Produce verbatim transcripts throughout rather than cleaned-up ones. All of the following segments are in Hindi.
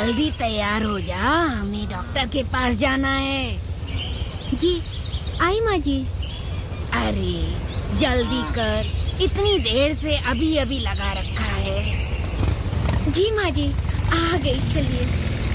जल्दी तैयार हो जा, हमें डॉक्टर के पास जाना है। जी आई माँ जी। अरे जल्दी कर, इतनी देर से अभी अभी लगा रखा है। जी माँ जी आ गई, चलिए।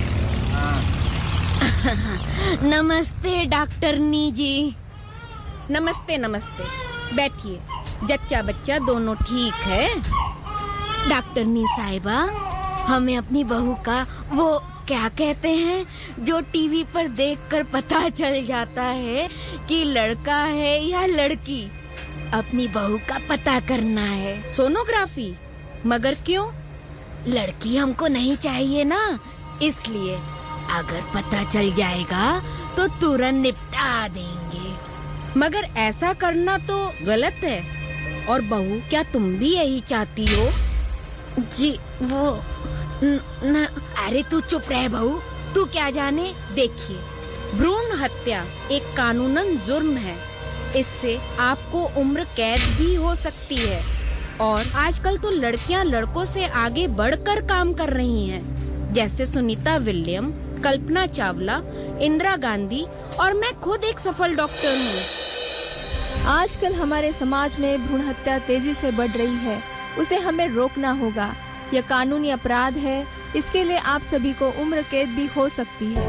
नमस्ते डॉक्टरनी जी। नमस्ते नमस्ते, बैठिए। जच्चा बच्चा दोनों ठीक है? डॉक्टरनी साहिबा, हमें अपनी बहू का वो क्या कहते हैं जो टीवी पर देखकर पता चल जाता है कि लड़का है या लड़की, अपनी बहू का पता करना है। सोनोग्राफी? मगर क्यों? लड़की हमको नहीं चाहिए ना, इसलिए अगर पता चल जाएगा तो तुरंत निपटा देंगे। मगर ऐसा करना तो गलत है। और बहू, क्या तुम भी यही चाहती हो? जी वो न, न, अरे तू चुप रह बहू, तू क्या जाने। देखिए, भ्रूण हत्या एक कानूनन जुर्म है। इससे आपको उम्र कैद भी हो सकती है। और आजकल तो लड़कियां लड़कों से आगे बढ़कर काम कर रही हैं, जैसे सुनीता विलियम, कल्पना चावला, इंदिरा गांधी, और मैं खुद एक सफल डॉक्टर हूँ। आजकल हमारे समाज में भ्रूण हत्या तेजी से बढ़ रही है, उसे हमें रोकना होगा। यह कानूनी अपराध है, इसके लिए आप सभी को उम्र कैद भी हो सकती है।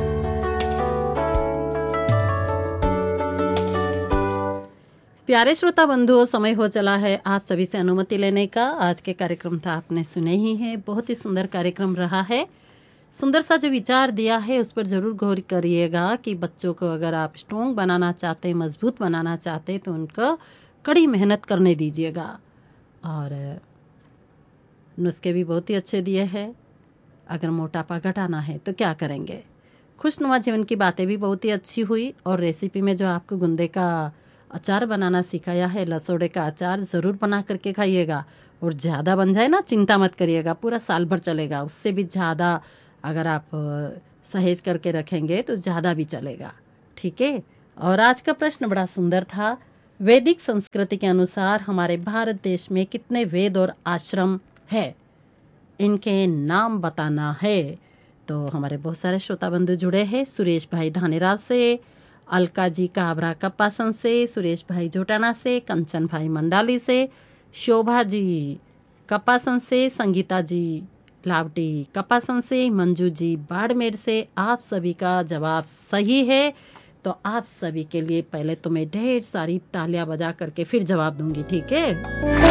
प्यारे श्रोता बंधुओं, समय हो चला है आप सभी से अनुमति लेने का। आज के कार्यक्रम था आपने सुने ही है, बहुत ही सुंदर कार्यक्रम रहा है। सुंदर सा जो विचार दिया है उस पर जरूर गौर करिएगा कि बच्चों को अगर आप स्ट्रॉन्ग बनाना चाहते, मजबूत बनाना चाहते तो उनको कड़ी मेहनत करने दीजिएगा। और नुस्खे भी बहुत ही अच्छे दिए हैं। अगर मोटापा घटाना है तो क्या करेंगे। खुशनुमा जीवन की बातें भी बहुत ही अच्छी हुई। और रेसिपी में जो आपको गुंदे का अचार बनाना सिखाया है, लसोड़े का अचार ज़रूर बना करके खाइएगा। और ज़्यादा बन जाए ना, चिंता मत करिएगा, पूरा साल भर चलेगा। उससे भी ज़्यादा अगर आप सहेज करके रखेंगे तो ज़्यादा भी चलेगा, ठीक है। और आज का प्रश्न बड़ा सुंदर था। वैदिक संस्कृति के अनुसार हमारे भारत देश में कितने वेद और आश्रम है, इनके नाम बताना है। तो हमारे बहुत सारे श्रोता बंधु जुड़े हैं। सुरेश भाई धानेराव से, अलका जी काबरा कपासन से, सुरेश भाई जोटाना से, कंचन भाई मंडाली से, शोभा जी कपासन से, संगीता जी लावटी कपासन से, मंजू जी बाड़मेर से। आप सभी का जवाब सही है। तो आप सभी के लिए पहले तो मैं ढेर सारी तालियां बजा करके फिर जवाब दूंगी, ठीक है।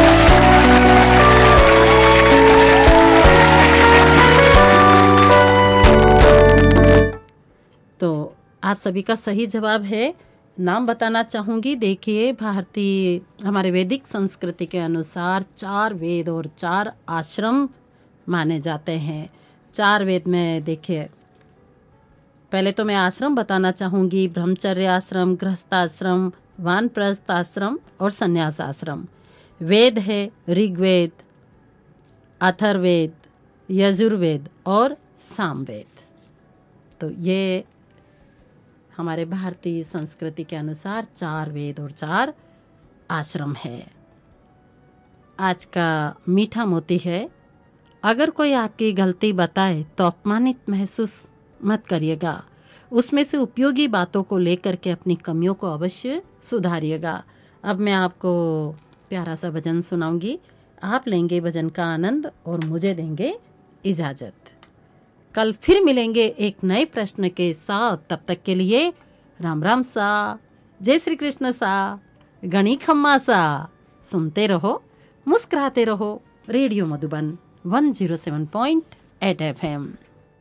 तो आप सभी का सही जवाब है। नाम बताना चाहूंगी। देखिए, भारतीय हमारे वैदिक संस्कृति के अनुसार चार वेद और चार आश्रम माने जाते हैं। चार वेद में देखिए, पहले तो मैं आश्रम बताना चाहूंगी। ब्रह्मचर्य आश्रम, गृहस्थाश्रम, वानप्रस्थ आश्रम और संन्यास आश्रम। वेद है ऋग्वेद, अथर्ववेद, यजुर्वेद और सामवेद। तो ये हमारे भारतीय संस्कृति के अनुसार चार वेद और चार आश्रम है। आज का मीठा मोती है, अगर कोई आपकी गलती बताए तो अपमानित महसूस मत करिएगा। उसमें से उपयोगी बातों को लेकर के अपनी कमियों को अवश्य सुधारिएगा। अब मैं आपको प्यारा सा भजन सुनाऊंगी। आप लेंगे भजन का आनंद और मुझे देंगे इजाजत। कल फिर मिलेंगे एक नए प्रश्न के साथ। तब तक के लिए राम राम सा, जय श्री कृष्ण सा, गणी खम्मा सा। सुनते रहो, मुस्कुराते रहो। Radio Madhuban one zero seven point eight F M.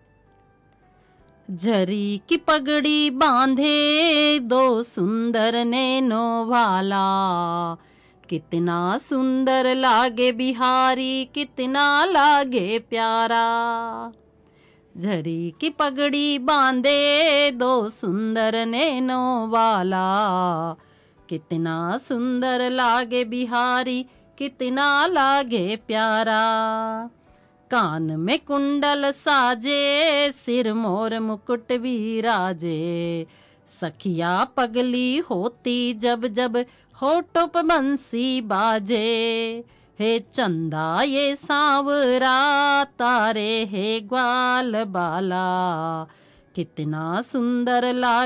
झरी की पगड़ी बांधे दो सुंदर नैनो वाला, कितना सुंदर लागे बिहारी, कितना लागे प्यारा। झरी की पगड़ी बांधे दो सुंदर नैनो वाला, कितना सुंदर लागे बिहारी, कितना लागे प्यारा। कान में कुंडल साजे, सिर मोर मुकुट विराजे, सखिया पगली होती जब जब होठों पे बंसी बाजे, हे चंदा ये सांवरा तारे हे ग्वाल बाला, कितना सुंदर लागे